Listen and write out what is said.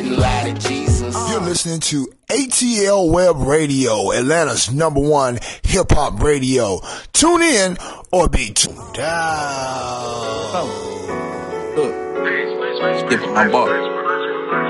didn't lie to Jesus. You're listening to ATL Web Radio, Atlanta's #1 hip-hop radio. Tune in or be tuned out. Look, skip my bar.